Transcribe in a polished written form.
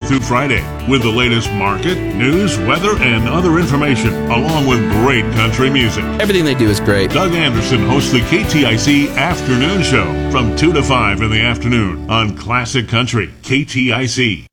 through Friday with the latest market, news, weather, and other information, along with great country music. Everything they do is great. Doug Anderson hosts the KTIC Afternoon Show from 2 to 5 in the afternoon on Classic Country, KTIC.